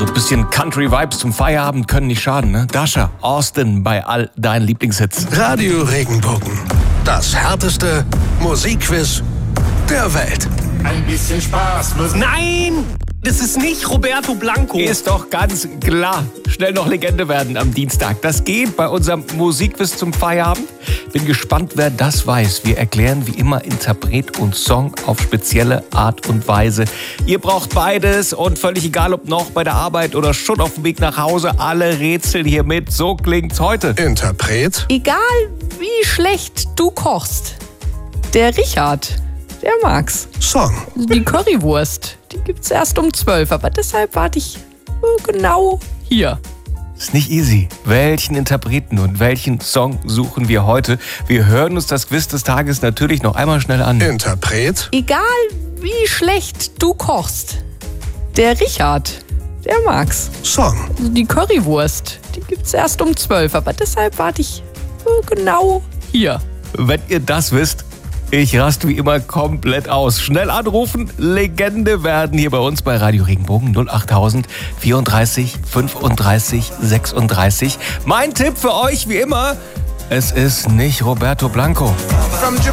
So ein bisschen Country-Vibes zum Feierabend können nicht schaden, ne? Dasha, Austin bei all deinen Lieblingshits. Radio Regenbogen. Das härteste Musikquiz der Welt. Ein bisschen Spaß muss... Nein! Das ist nicht Roberto Blanco. Ist doch ganz klar. Schnell noch Legende werden am Dienstag. Das geht bei unserem Musikquiz zum Feierabend. Bin gespannt, wer das weiß. Wir erklären wie immer Interpret und Song auf spezielle Art und Weise. Ihr braucht beides und völlig egal, ob noch bei der Arbeit oder schon auf dem Weg nach Hause, alle rätseln hier mit. So klingt's heute. Interpret. Egal wie schlecht du kochst, der Richard, der mag's. Song. Die Currywurst, die gibt's erst um 12, aber deshalb warte ich genau hier. Ist nicht easy. Welchen Interpreten und welchen Song suchen wir heute? Wir hören uns das Quiz des Tages natürlich noch einmal schnell an. Interpret. Egal wie schlecht du kochst, der Richard, der mag's. Song. Die Currywurst, die gibt's erst um 12, aber deshalb warte ich genau hier. Wenn ihr das wisst, ich raste wie immer komplett aus. Schnell anrufen, Legende werden hier bei uns bei Radio Regenbogen 08000 34 35 36. Mein Tipp für euch wie immer, es ist nicht Roberto Blanco.